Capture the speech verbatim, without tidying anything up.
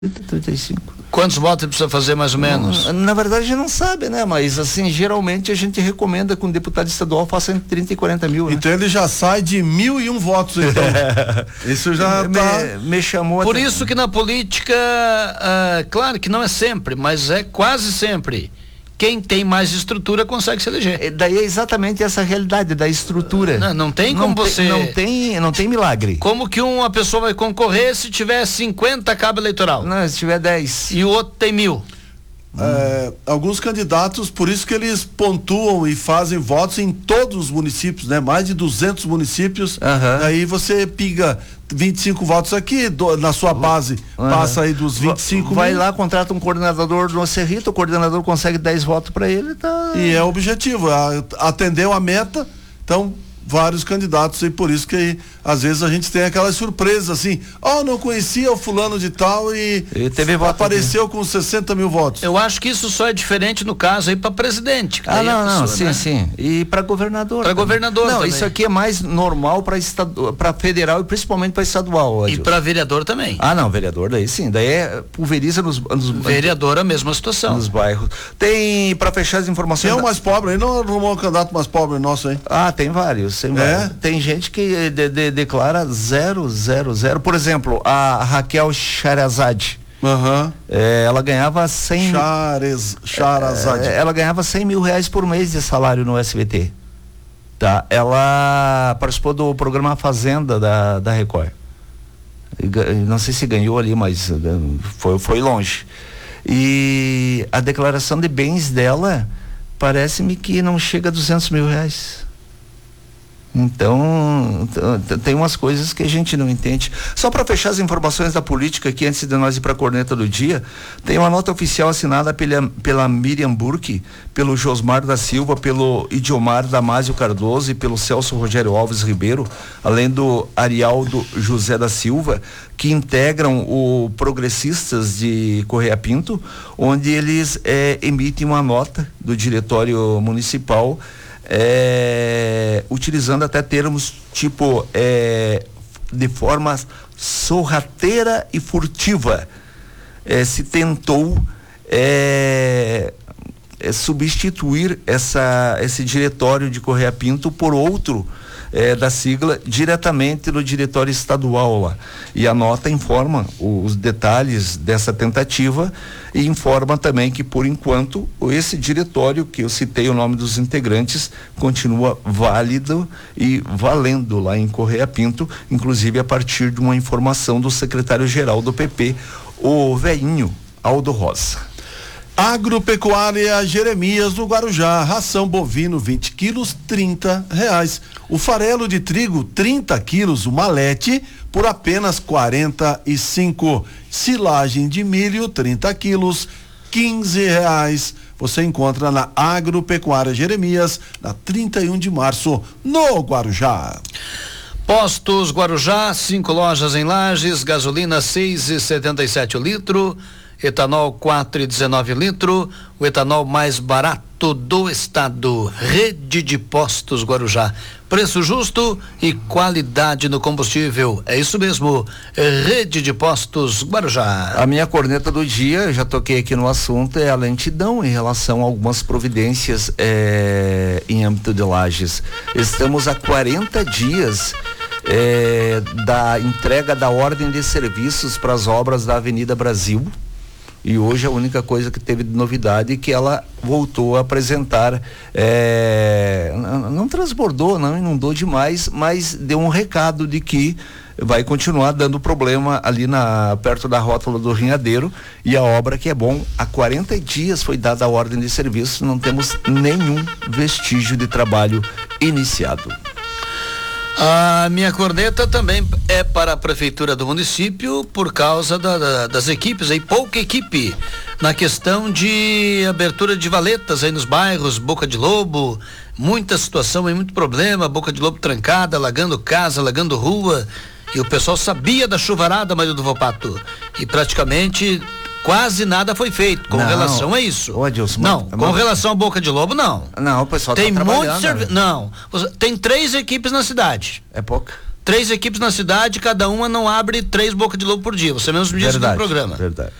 trinta e cinco. Quantos votos precisa fazer mais ou menos? Na, na verdade a gente não sabe, né? Mas assim, geralmente a gente recomenda que um deputado estadual faça entre trinta e quarenta mil. Né? Então ele já sai de mil e um votos, então. Isso já me, tá... me, me chamou. Por até... isso que na política, uh, claro que não é sempre, mas é quase sempre. Quem tem mais estrutura consegue se eleger. É, daí é exatamente essa realidade da estrutura. Não, não tem como não você... Tem, não tem, não tem milagre. Como que uma pessoa vai concorrer se tiver cinquenta cabo eleitoral? Não, se tiver dez. E o outro tem mil. É, alguns candidatos, por isso que eles pontuam e fazem votos em todos os municípios, né? Mais de duzentos municípios. Uhum. Aí você piga vinte e cinco votos aqui, do, na sua base, uhum. passa aí dos vinte e cinco Vai mil. lá, contrata um coordenador no Cerrito, o coordenador consegue dez votos para ele, tá... E é o objetivo, atendeu a meta, então vários candidatos, e por isso que aí, às vezes a gente tem aquelas surpresas assim, ó, oh, não conhecia o fulano de tal e, e teve voto apareceu aqui com sessenta mil votos. Eu acho que isso só é diferente no caso aí para presidente. Ah, não, pessoa, não, sim, né? sim. E para governador. Para governador. Não, também. Isso aqui é mais normal para estadu... para federal e principalmente para estadual. E para vereador também. Ah, não, vereador daí sim, daí é pulveriza nos, nos vereador a mesma situação. Nos bairros. Tem, para fechar as informações. Tem o mais pobre aí, não arrumou um candidato mais pobre nosso aí? Ah, tem vários, tem vários. É? Tem gente que de, de, declara zero, zero, zero. Por exemplo, a Raquel Charazade. Uhum. É, ela ganhava cem Charez, Charazade. É, ela ganhava cem mil reais por mês de salário no S B T. Tá? Ela participou do programa Fazenda da, da Record. Não sei se ganhou ali, mas foi, foi longe. E a declaração de bens dela parece-me que não chega a duzentos mil reais. Então, tem umas coisas que a gente não entende. Só para fechar as informações da política aqui, antes de nós ir para a corneta do dia, tem uma nota oficial assinada pela, pela Miriam Burke, pelo Josmar da Silva, pelo Idiomar Damásio Cardoso e pelo Celso Rogério Alves Ribeiro, além do Arialdo José da Silva, que integram o Progressistas de Correia Pinto, onde eles é, emitem uma nota do Diretório Municipal, É, utilizando até termos tipo é, de forma sorrateira e furtiva, é, se tentou é, é, substituir essa, esse diretório de Correia Pinto por outro é, da sigla diretamente no diretório estadual lá. E a nota informa os detalhes dessa tentativa e informa também que, por enquanto, esse diretório, que eu citei o nome dos integrantes, continua válido e valendo lá em Correia Pinto, inclusive a partir de uma informação do secretário-geral do P P, o velhinho Aldo Rosa. Agropecuária Jeremias do Guarujá, ração bovino vinte quilos, trinta reais. O farelo de trigo trinta quilos, o malete por apenas quarenta e cinco. Silagem de milho trinta quilos, quinze reais. Você encontra na Agropecuária Jeremias, na trinta e um de março, no Guarujá. Postos Guarujá, cinco lojas em Lages, gasolina seis e setenta e sete o litro. Etanol quatro e dezenove litro, o etanol mais barato do estado. Rede de Postos Guarujá. Preço justo e qualidade no combustível. É isso mesmo. Rede de Postos Guarujá. A minha corneta do dia, já toquei aqui no assunto, é a lentidão em relação a algumas providências é, em âmbito de Lages. Estamos há quarenta dias é, da entrega da ordem de serviços para as obras da Avenida Brasil. E hoje a única coisa que teve de novidade é que ela voltou a apresentar, é, não, não transbordou, não inundou demais, mas deu um recado de que vai continuar dando problema ali na, perto da rótula do Rinhadeiro, e a obra que é bom, há quarenta dias foi dada a ordem de serviço, não temos nenhum vestígio de trabalho iniciado. A minha corneta também é para a prefeitura do município por causa da, da, das equipes, aí pouca equipe na questão de abertura de valetas aí nos bairros, Boca de Lobo, muita situação e muito problema, Boca de Lobo trancada, alagando casa, alagando rua, e o pessoal sabia da chuvarada, Maria do Vopato, e praticamente quase nada foi feito com não, relação a isso. Ô, Adilson, não, mas, com mas... relação à Boca de Lobo, não. Não, o pessoal tem tá muito trabalhando. servi... Não, tem três equipes na cidade. É pouca? três equipes na cidade, cada uma não abre três bocas de lobo por dia. Você mesmo me disse no programa. Verdade.